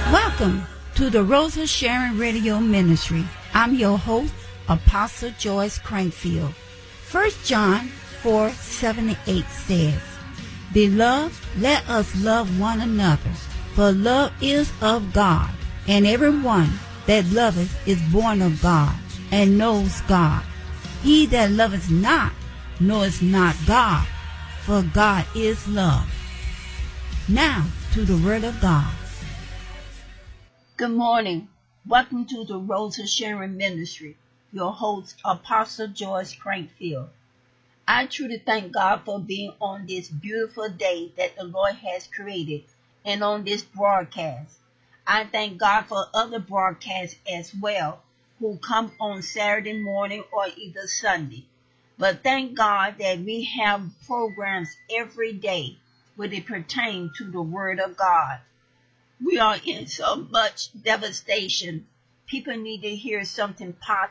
Welcome to the Rosa Sharon Radio Ministry. I'm your host, Apostle Joyce Crankfield. 1 John 4:7-8 says, Beloved, let us love one another, for love is of God, and everyone that loveth is born of God, and knows God. He that loveth not knoweth not God, for God is love. Now to the Word of God. Good morning. Welcome to the Rosa Sharon Ministry. Your host, Apostle Joyce Crankfield. I truly thank God for being on this beautiful day that the Lord has created and on this broadcast. I thank God for other broadcasts as well who come on Saturday morning or either Sunday. But thank God that we have programs every day where they pertain to the Word of God. We are in so much devastation. People need to hear something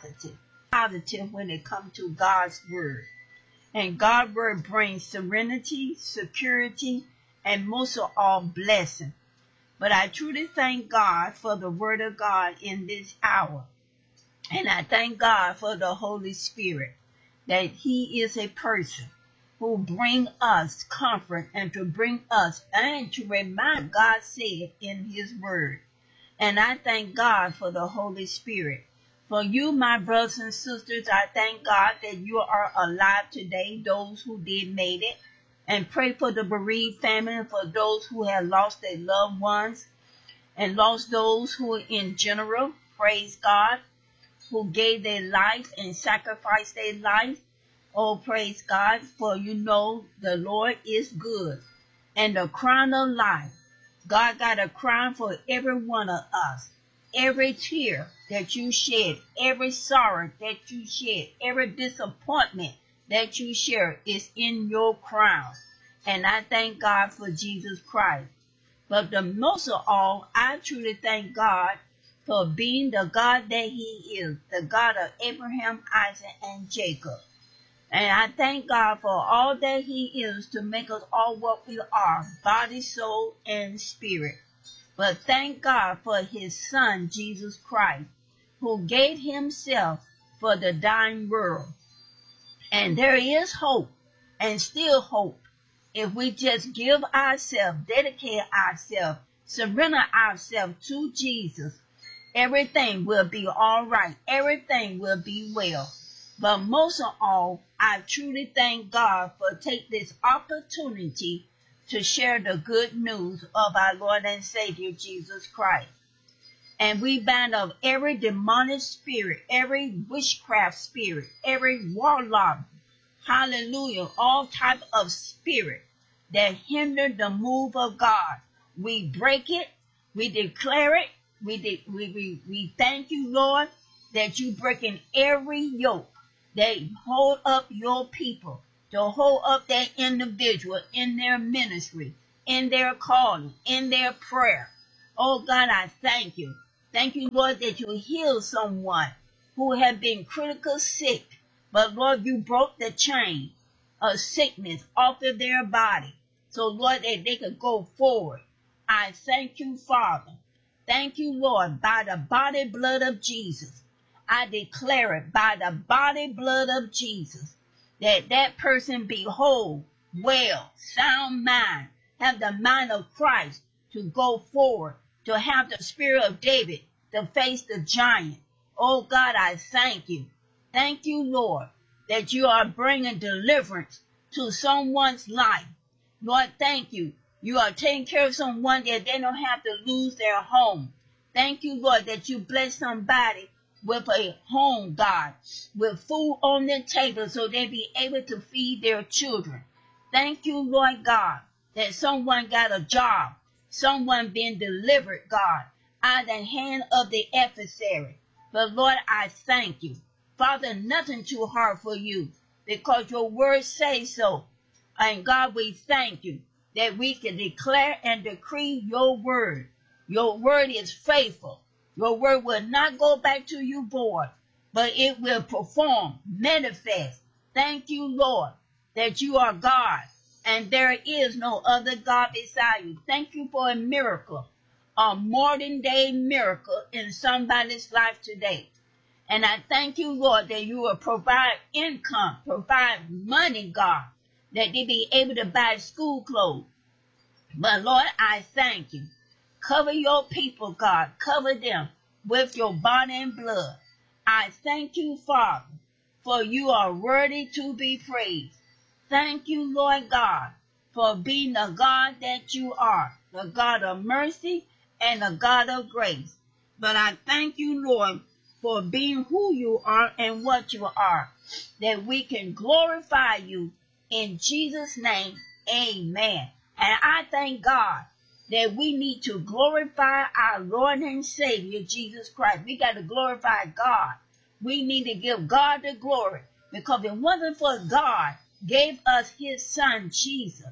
positive when it comes to God's Word. And God's Word brings serenity, security, and most of all, blessing. But I truly thank God for the Word of God in this hour. And I thank God for the Holy Spirit, that He is a person who bring us comfort and to bring us and to remind God said in His Word. And I thank God for the Holy Spirit. For you, my brothers and sisters, I thank God that you are alive today, those who did made it. And pray for the bereaved family and for those who have lost their loved ones and lost those who in general, praise God, who gave their life and sacrificed their life. Oh, praise God, for you know the Lord is good. And the crown of life, God got a crown for every one of us. Every tear that you shed, every sorrow that you shed, every disappointment that you share is in your crown. And I thank God for Jesus Christ. But the most of all, I truly thank God for being the God that He is, the God of Abraham, Isaac, and Jacob. And I thank God for all that He is to make us all what we are, body, soul, and spirit. But thank God for His Son, Jesus Christ, who gave Himself for the dying world. And there is hope, and still hope, if we just give ourselves, dedicate ourselves, surrender ourselves to Jesus. Everything will be all right. Everything will be well. But most of all, I truly thank God for taking this opportunity to share the good news of our Lord and Savior Jesus Christ. And we bind up every demonic spirit, every witchcraft spirit, every warlock, hallelujah, all type of spirit that hinder the move of God. We break it, we declare it, we thank you, Lord, that you breaking every yoke that hold up your people, to hold up that individual in their ministry, in their calling, in their prayer. Oh God, I thank you. Thank you, Lord, that you heal someone who have been critical sick. But Lord, you broke the chain of sickness off of their body. So Lord, that they could go forward. I thank you, Father. Thank you, Lord, by the body blood of Jesus. I declare it by the body blood of Jesus, that that person be whole, well, sound mind, have the mind of Christ to go forward, to have the spirit of David to face the giant. Oh God, I thank you. Thank you, Lord, that you are bringing deliverance to someone's life. Lord, thank you. You are taking care of someone that they don't have to lose their home. Thank you, Lord, that you bless somebody with a home, God, with food on their table so they be able to feed their children. Thank you, Lord God, that someone got a job, someone being delivered, God, out of the hand of the adversary. But Lord, I thank you. Father, nothing too hard for you, because your word says so. And God, we thank you that we can declare and decree your word. Your word is faithful. Your word will not go back to you void, but it will perform, manifest. Thank you, Lord, that you are God, and there is no other God beside you. Thank you for a miracle a modern day miracle in somebody's life today. And I thank you, Lord, that you will provide income, provide money, God, that they be able to buy school clothes. But Lord, I thank you. Cover your people, God. Cover them with your body and blood. I thank you, Father, for you are worthy to be praised. Thank you, Lord God, for being the God that you are, the God of mercy and the God of grace. But I thank you, Lord, for being who you are and what you are, that we can glorify you in Jesus' name. Amen. And I thank God that we need to glorify our Lord and Savior, Jesus Christ. We got to glorify God. We need to give God the glory, because if it wasn't for God gave us his son, Jesus,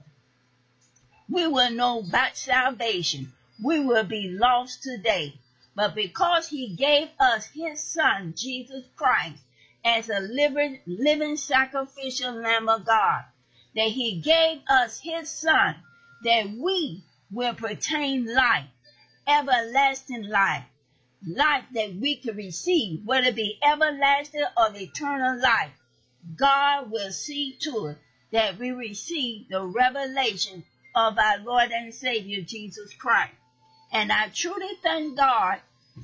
we will know about salvation. We will be lost today. But because he gave us his son, Jesus Christ, as a living sacrificial Lamb of God, that he gave us his son, that we will pertain life, everlasting life, life that we can receive, whether it be everlasting or eternal life. God will see to it that we receive the revelation of our Lord and Savior, Jesus Christ. And I truly thank God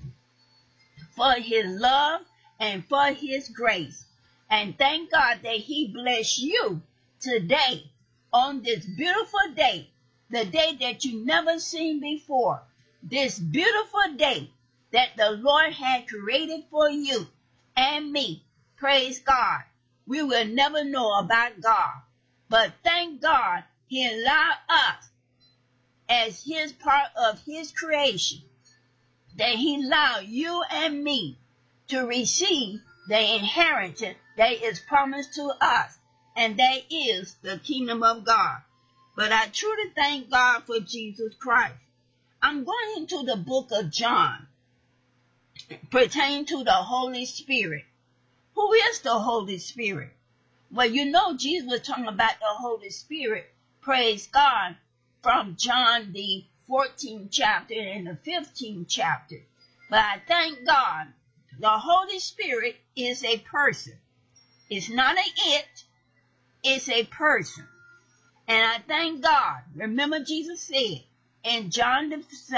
for his love and for his grace. And thank God that he bless you today on this beautiful day, the day that you never seen before, this beautiful day that the Lord had created for you and me. Praise God. We will never know about God, but thank God he allowed us as his part of his creation, that he allowed you and me to receive the inheritance that is promised to us, and that is the kingdom of God. But I truly thank God for Jesus Christ. I'm going into the book of John, pertaining to the Holy Spirit. Who is the Holy Spirit? Well, you know Jesus was talking about the Holy Spirit, praise God, from John the 14th chapter and the 15th chapter. But I thank God, the Holy Spirit is a person. It's not an it, it's a person. And I thank God. Remember Jesus said in John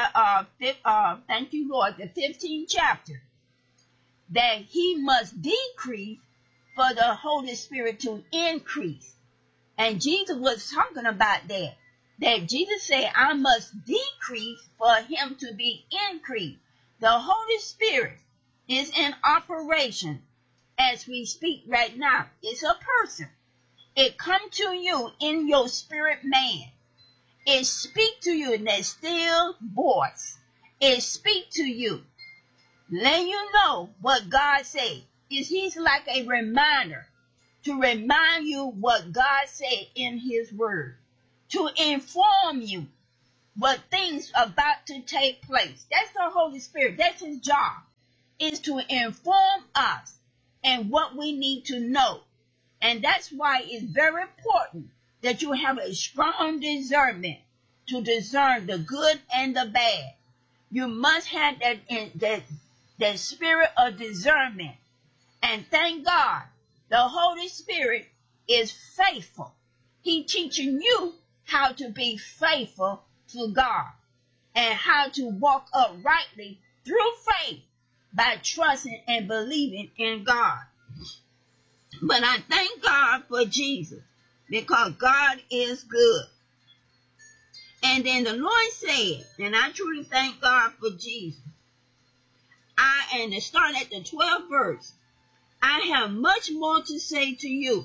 thank you Lord, the 15th chapter, that he must decrease for the Holy Spirit to increase. And Jesus was talking about that Jesus said, I must decrease for him to be increased. The Holy Spirit is in operation as we speak right now. It's a person. It come to you in your spirit man. It speak to you in that still voice. It speak to you, letting you know what God said. He's like a reminder to remind you what God said in his word, to inform you what things about to take place. That's the Holy Spirit. That's his job, is to inform us and what we need to know. And that's why it's very important that you have a strong discernment to discern the good and the bad. You must have that spirit of discernment. And thank God, the Holy Spirit is faithful. He teaching you how to be faithful to God and how to walk uprightly through faith by trusting and believing in God. But I thank God for Jesus, because God is good. And then the Lord said, and I truly thank God for Jesus. And to start at the 12th verse, I have much more to say to you,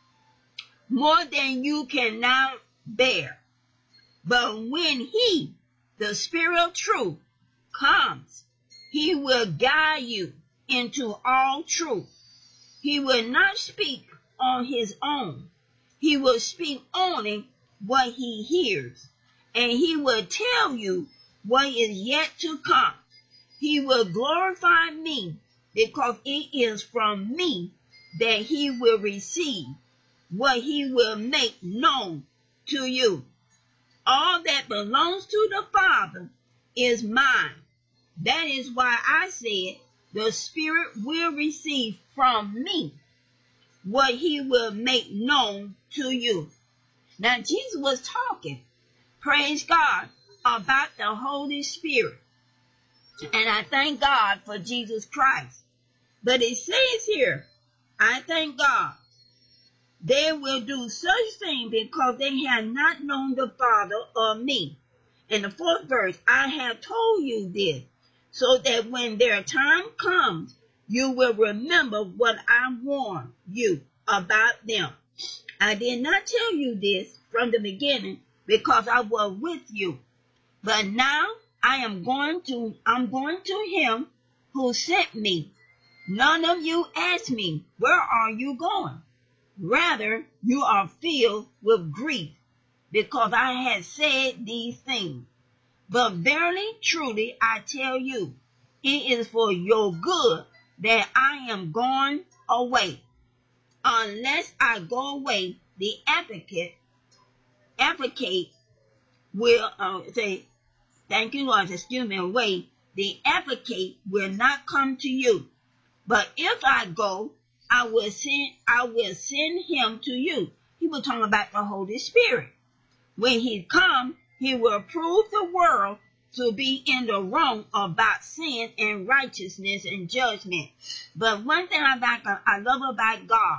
more than you can now bear. But when he, the Spirit of truth, comes, he will guide you into all truth. He will not speak on his own. He will speak only what he hears, and he will tell you what is yet to come. He will glorify me, because it is from me that he will receive what he will make known to you. All that belongs to the Father is mine. That is why I said the Spirit will receive from me what he will make known to you. Now Jesus was talking, praise God, about the Holy Spirit. And I thank God for Jesus Christ. But it says here, I thank God, they will do such things because they have not known the Father or me. In the 4th verse, I have told you this, so that when their time comes, you will remember what I warned you about them. I did not tell you this from the beginning because I was with you. But now I'm going to him who sent me. None of you asked me, where are you going? Rather, you are filled with grief because I had said these things. But verily, truly, I tell you, it is for your good that I am going away. Unless I go away, the advocate will thank you, Lord, excuse me, away. The advocate will not come to you. But if I go, I will send him to you. He was talking about the Holy Spirit. When he comes, he will prove the world to be in the wrong about sin and righteousness and judgment. But one thing I love about God,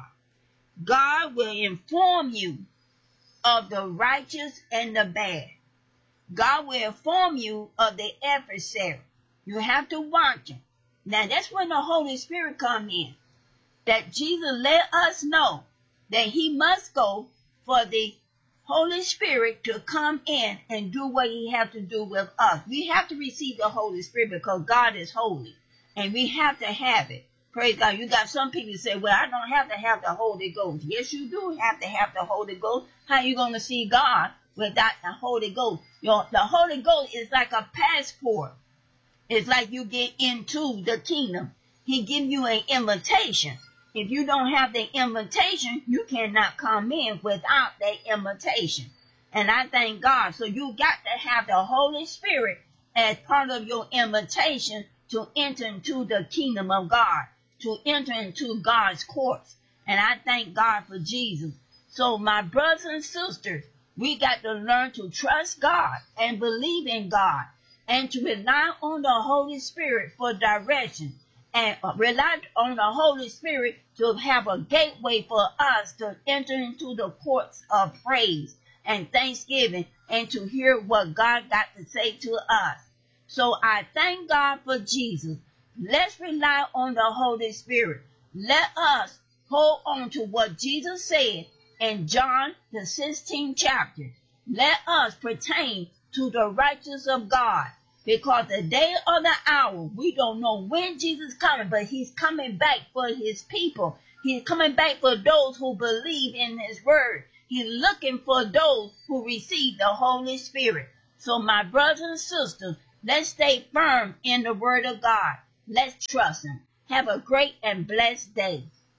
God will inform you of the righteous and the bad. God will inform you of the adversary. You have to watch him. Now that's when the Holy Spirit comes in. That Jesus let us know that he must go for the Holy Spirit to come in and do what he has to do with us. We have to receive the Holy Spirit because God is holy. And we have to have it. Praise God. You got some people say, well, I don't have to have the Holy Ghost. Yes, you do have to have the Holy Ghost. How are you going to see God without the Holy Ghost? The Holy Ghost is like a passport. It's like you get into the kingdom. He gives you an invitation. If you don't have the invitation, you cannot come in without that invitation. And I thank God. So you got to have the Holy Spirit as part of your invitation to enter into the kingdom of God, to enter into God's courts. And I thank God for Jesus. So my brothers and sisters, we got to learn to trust God and believe in God and to rely on the Holy Spirit for direction and rely on the Holy Spirit to have a gateway for us to enter into the courts of praise and thanksgiving and to hear what God got to say to us. So I thank God for Jesus. Let's rely on the Holy Spirit. Let us hold on to what Jesus said in John the 16th chapter. Let us pertain to the righteousness of God, because the day or the hour, we don't know when Jesus is coming, but he's coming back for his people. He's coming back for those who believe in his word. He's looking for those who receive the Holy Spirit. So my brothers and sisters, let's stay firm in the word of God. Let's trust him. Have a great and blessed day.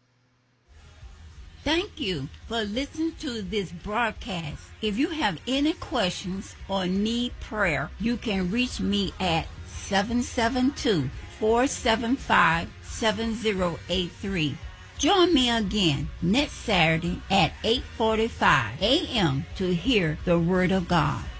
Thank you for listening to this broadcast. If you have any questions or need prayer, you can reach me at 772-475-7083. Join me again next Saturday at 8:45 a.m. to hear the Word of God.